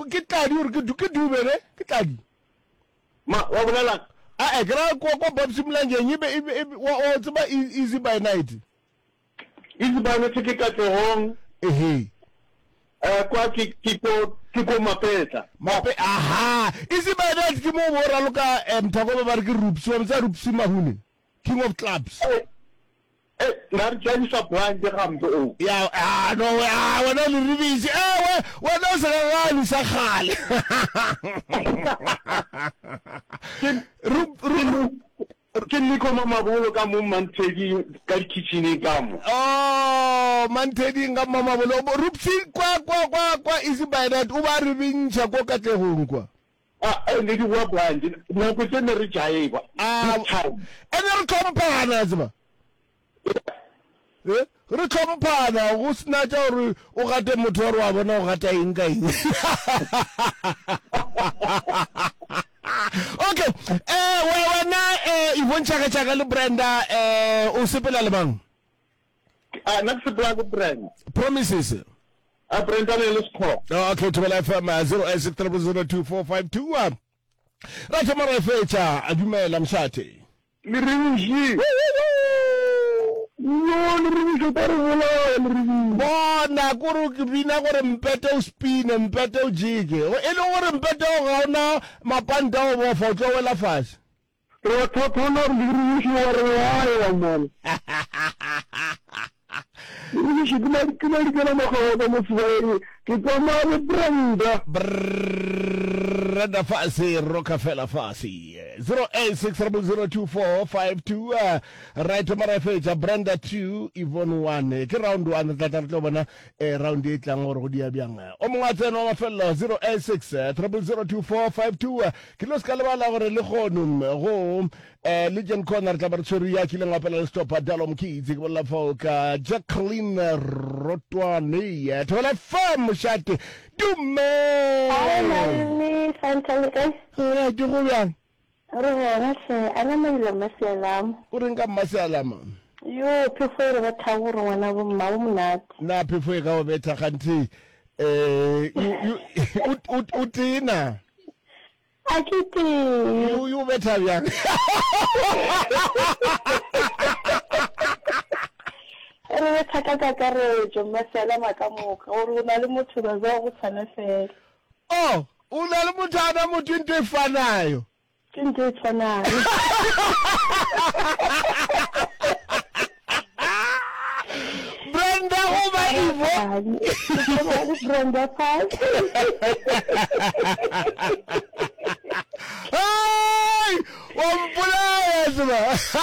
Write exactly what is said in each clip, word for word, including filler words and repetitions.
ke tladi ore ke dumele ke tladi ma wa bolela a e kra ko ko Bob Simlangeng ibe o tseba Easy by Night Easy by Night ke ka tlong ehe eh kwa ke ke ko ke ko mapeta mape aha Easy by Night ke mo mo raloka mthako ba re ke Rupsi wa mtsa Rupsi Mahuni King of Clubs eh ngar jani sa blind gambe o ya ah no ah wena le rivisi eh we wena o se gani sa khale rup rup ke ni ko mama bolo ka mo mantedi ka kitchen ka mo oh mantedi nga mama bolo Rupsi kwa kwa kwa kwa Easy by Night u ba re bintsha ko ka tlehong kwa ah ne di wa blind no ko tsene re jaiba ah ene re kompana tsaba eh re kompana go sna tja gore o gate motho wa bona o gata eng ka eng okay eh wena eh ibontsa ka tjaka le Brenda eh o sepela le bang ah na sepela go Brenda promises ah Brenda le score okay to my F M zero eight six zero zero two four five two one ra tsamara fecha a dumela mshate le ringi no le ringi go tare bola le ringi bona go ro ke bina gore mpete o spin mpete o jige o e le gore mpete o ga ona mapanda o bo fotlo wela fase re thotona le ringi wa re wa wa man ringi ke ma ke ma ke na mo go mo fuere ke tsama le Brenda Brenda fase roka fela fase zero eight six zero zero two four five two uh, right mara feja Brenda two Yvonne one ke round one tla tla bona eh, round e tlang gore go dia byang o mongwa tseno wa fela zero eight six zero zero two four five two ke lo ska le bala gore le gonum go eh Legend Corner tla ba tsori ya kile ngapela le stop Dalom Kids ke bolla foka Jacqueline Rotwane thola fam shate dume Ai fantastic. ora ke go byang Re bona se ana mai le maselam. o re nka masalama Yo phefo re ba thagoro wana bo mma o monate. na phefo e ka o betha ganti eh u tina A ke te u u betha byang re re thaka ka ka re jo maselama ka moka o re na le motho ba za go tsana fela. oh o na le mothana motho ntwe fanayo Ke ntse tsana. Brenda go ba Ivo Brenda five. ai o mpolaya zba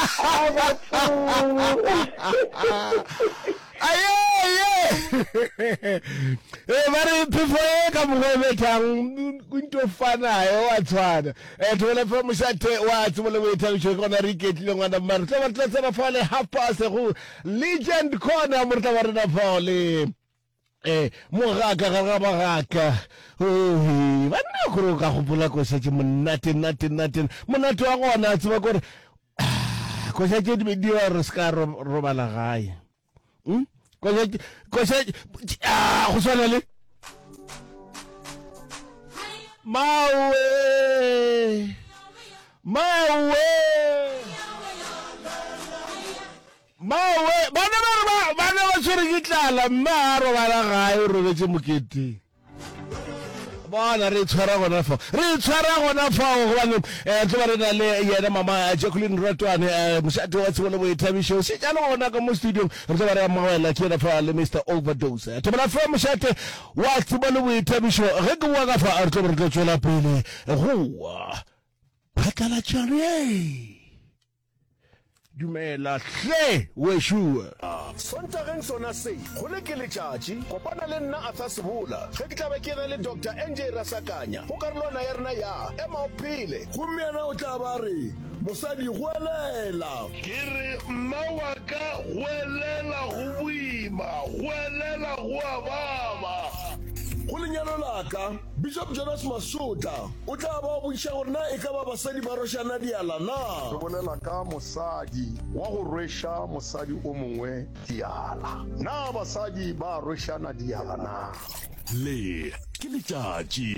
aye aye eh mari phefo e ka mo bethang kunto fanayo wa tshwana eh thola fa moshathe wa tsebole we thabisho kona re iketlile ngwana mara tla ba tla tsena fa le half past go Legend Corner mo tla ba rena fa le eh mogaka ga ga bagaka oh bana go ka go bula ko setse monate nate nate monate wa gona tseba gore ko setse di di re ska robala gae hm ko setse ko setse ah go swana le mawe mawe mawe bana ba bana ba tshwere ke tlala mmaro bana gae o robetse mokete bona re tshwara gona fa re tshwara gona fa go bana eh tlo ba re na le yena mama Jacqueline Rotwane eh mosadi wa tsebole bo ithabisho se jana gona ka mo studio re tlo ba re amawela ke na fa le Mister Overdose to bana fa mosadi wa tsebole bo ithabisho ge ke wa ka fa re tlo re tlo tswela pele go phatala tshwane dumela hle weshu Sontageng sona se go le ke letšatši kopana le nna a tsa sebola ge ke tla be ke re le Doctor N J Rasakanya go karolwana ya rena ya ema o phele gomme yena o tla ba re mosadi goelela ke re mma wa ka goelela go boima goelela go a baba go lenyalo la ka Bishop Jonas Masuta o tla ba boiša gore na e ka ba basadi ba rošana diala na re bolela ka mosadi wa go rweša mosadi o mongwe diala na basadi ba rošana diala na le ke letšatši